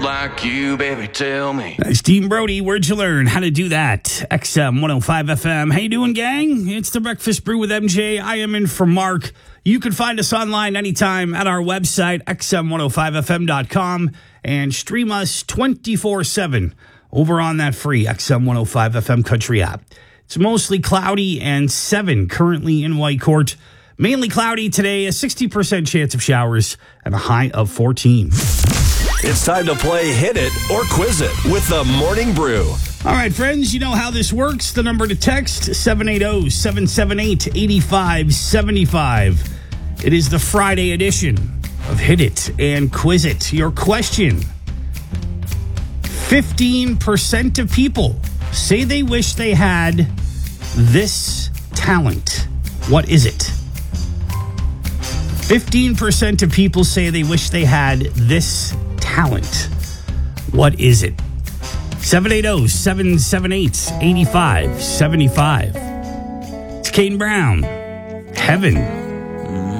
world like you, baby, tell me. Nice, Dean Brody. Where'd you learn how to do that? XM 105 FM. How you doing, gang? It's the Breakfast Brew with MJ. I am in for Mark. You can find us online anytime at our website, xm105fm.com, and stream us 24/7 over on that free XM 105 FM Country app. It's mostly cloudy and 7 currently in Whitecourt. Mainly cloudy today, a 60% chance of showers, and a high of 14. It's time to play Hit It or Quiz It with the Morning Brew. All right, friends, you know how this works. The number to text, 780-778-8575. It is the Friday edition of Hit It and Quiz It. Your question: 15% of people say they wish they had this talent. What is it? 15% of people say they wish they had this talent. What is it? 780-778-8575. It's Kane Brown. Heaven